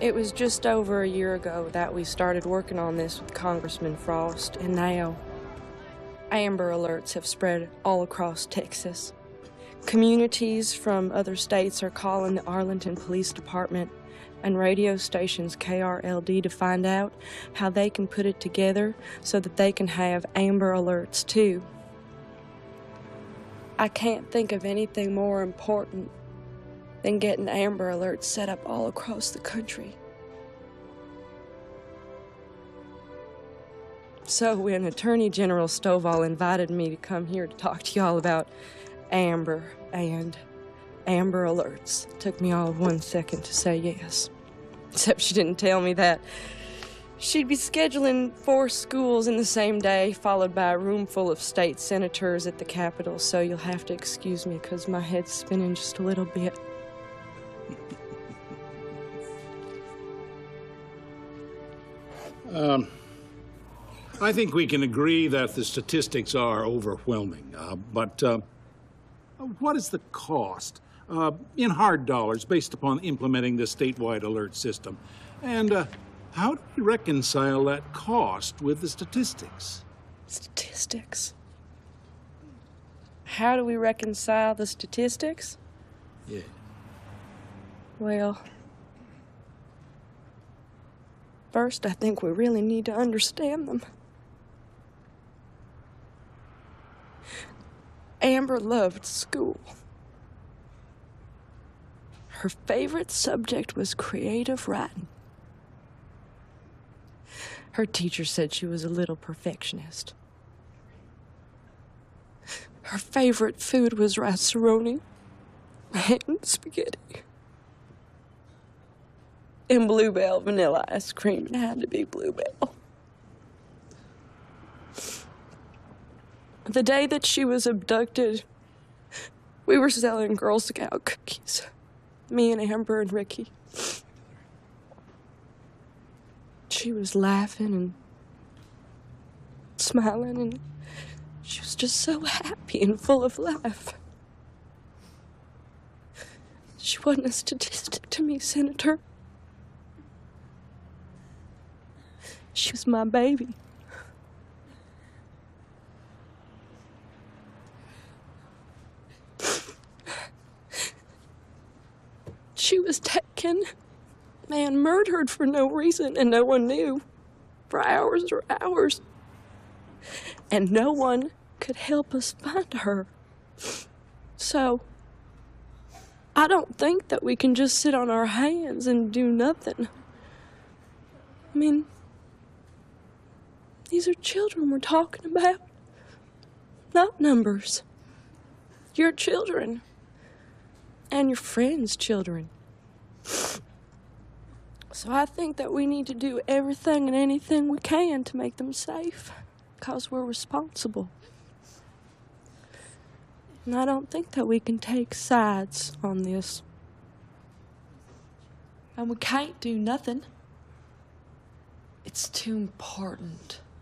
It was just over a year ago that we started working on this with Congressman Frost, and now Amber Alerts have spread all across Texas. Communities from other states are calling the Arlington Police Department and radio stations KRLD to find out how they can put it together so that they can have Amber Alerts too. I can't think of anything more important than getting Amber Alerts set up all across the country. So when Attorney General Stovall invited me to come here to talk to y'all about Amber and Amber Alerts, it took me all of 1 second to say yes. Except she didn't tell me that she'd be scheduling 4 schools in the same day, followed by a room full of state senators at the Capitol, so you'll have to excuse me because my head's spinning just a little bit. I think we can agree that the statistics are overwhelming, but what is the cost in hard dollars based upon implementing the statewide alert system? And how do we reconcile that cost with the statistics? Statistics? How do we reconcile the statistics? Yeah. Well, first, I think we really need to understand them. Amber loved school. Her favorite subject was creative writing. Her teacher said she was a little perfectionist. Her favorite food was rice-a-roni and spaghetti. And Bluebell vanilla ice cream. It had to be Bluebell. The day that she was abducted, we were selling Girl Scout cookies. Me and Amber and Ricky. She was laughing and smiling, and she was just so happy and full of life. She wasn't a statistic to me, Senator. She was my baby. She was taken and murdered for no reason, and no one knew for hours or hours. And no one could help us find her. So, I don't think that we can just sit on our hands and do nothing. I mean, these are children we're talking about, not numbers. Your children. And your friends' children. So I think that we need to do everything and anything we can to make them safe, because we're responsible. And I don't think that we can take sides on this. And we can't do nothing. It's too important.